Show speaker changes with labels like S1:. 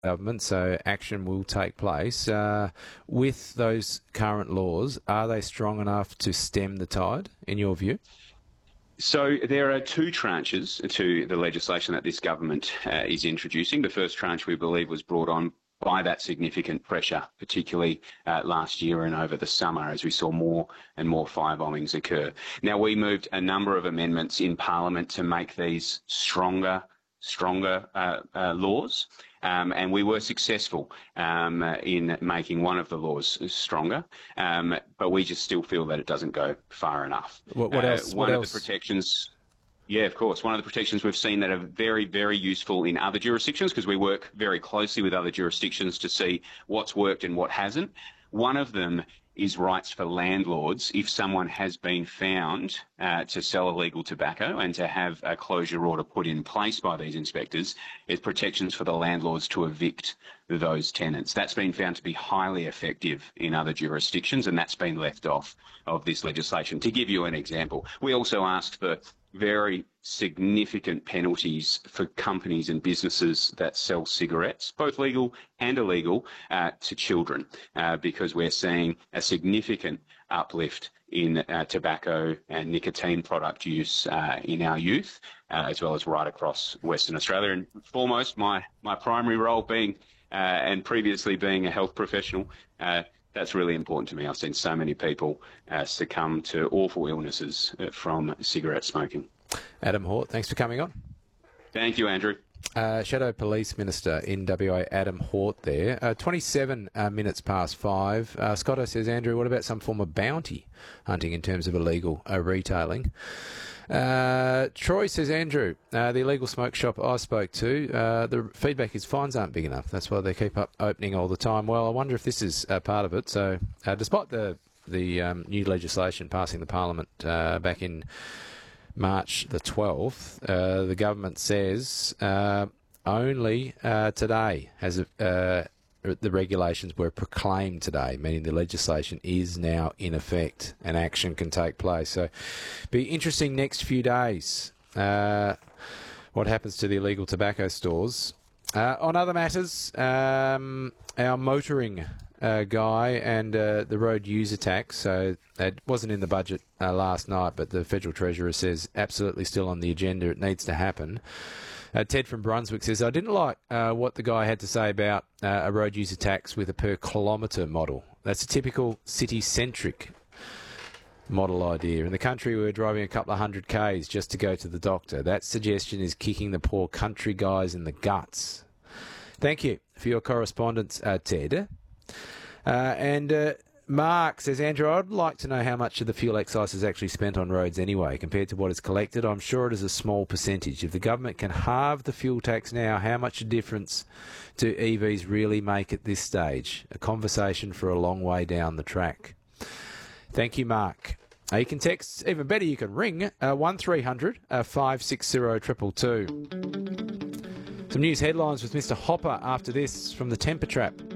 S1: government, so action will take place. With those current laws, are they strong enough to stem the tide, in your view?
S2: So there are two tranches to the legislation that this government is introducing. The first tranche, we believe, was brought on by that significant pressure, particularly last year and over the summer, as we saw more and more fire bombings occur. Now, we moved a number of amendments in Parliament to make these stronger laws, and we were successful in making one of the laws stronger, but we just still feel that it doesn't go far enough.
S1: What else?
S2: One of the protections... Yeah, of course. One of the protections we've seen that are very, very useful in other jurisdictions, because we work very closely with other jurisdictions to see what's worked and what hasn't. One of them is rights for landlords if someone has been found to sell illegal tobacco and to have a closure order put in place by these inspectors. It's protections for the landlords to evict those tenants. That's been found to be highly effective in other jurisdictions, and that's been left off of this legislation. To give you an example, we also asked for very significant penalties for companies and businesses that sell cigarettes, both legal and illegal, to children, because we're seeing a significant uplift in tobacco and nicotine product use in our youth, as well as right across Western Australia. And foremost, my primary role being and previously being a health professional, that's really important to me. I've seen so many people succumb to awful illnesses from cigarette smoking.
S1: Adam Hort, thanks for coming on.
S2: Thank you, Andrew.
S1: Shadow Police Minister in WA, Adam Hort there. 27 minutes past 5. Scotto says, Andrew, what about some form of bounty hunting in terms of illegal retailing? Troy says, Andrew, the illegal smoke shop I spoke to, the feedback is fines aren't big enough. That's why they keep up opening all the time. Well, I wonder if this is part of it. So despite the new legislation passing the Parliament back in March the 12th, the government says only today has the regulations were proclaimed today, meaning the legislation is now in effect and action can take place. So be interesting next few days what happens to the illegal tobacco stores. On other matters, our motoring guy and the road user tax, so it wasn't in the budget last night, but the Federal Treasurer says absolutely still on the agenda, it needs to happen. Ted from Brunswick says, I didn't like what the guy had to say about a road user tax with a per kilometre model. That's a typical city-centric model idea. In the country, we're driving a couple of 100 Ks just to go to the doctor. That suggestion is kicking the poor country guys in the guts. Thank you for your correspondence, Ted. And Mark says, Andrew, I'd like to know how much of the fuel excise is actually spent on roads anyway, compared to what is collected. I'm sure it is a small percentage. If the government can halve the fuel tax now, how much a difference do EVs really make at this stage? A conversation for a long way down the track. Thank you, Mark. You can text, even better, you can ring 1300 560 222. Some news headlines with Mr. Hopper after this from the Temper Trap.